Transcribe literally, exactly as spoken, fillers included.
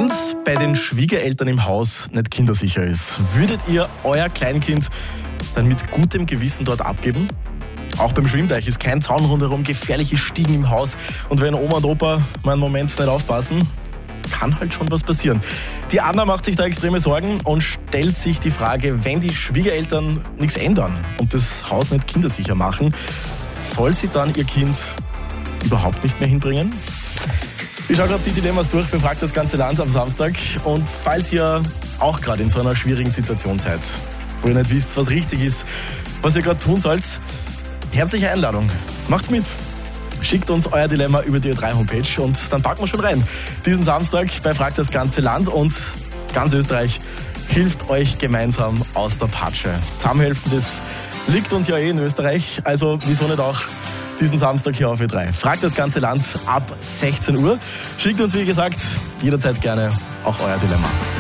wenn es bei den Schwiegereltern im Haus nicht kindersicher ist, würdet ihr euer Kleinkind dann mit gutem Gewissen dort abgeben? Auch beim Schwimmteich ist kein Zaun rundherum, gefährliche Stiegen im Haus. Und wenn Oma und Opa mal einen Moment nicht aufpassen, kann halt schon was passieren. Die Anna macht sich da extreme Sorgen und stellt sich die Frage, wenn die Schwiegereltern nichts ändern und das Haus nicht kindersicher machen, soll sie dann ihr Kind überhaupt nicht mehr hinbringen? Ich schaue gerade die Dilemmas durch für Fragt das ganze Land am Samstag. Und falls ihr auch gerade in so einer schwierigen Situation seid, wo ihr nicht wisst, was richtig ist, was ihr gerade tun sollt, herzliche Einladung. Macht's mit. Schickt uns euer Dilemma über die Ö drei Homepage und dann packen wir schon rein. Diesen Samstag bei Fragt das ganze Land und ganz Österreich hilft euch gemeinsam aus der Patsche. Zusammenhelfen, das liegt uns ja eh in Österreich, also wieso nicht auch diesen Samstag hier auf Ö drei. Fragt das ganze Land ab sechzehn Uhr. Schickt uns, wie gesagt, jederzeit gerne auch euer Dilemma.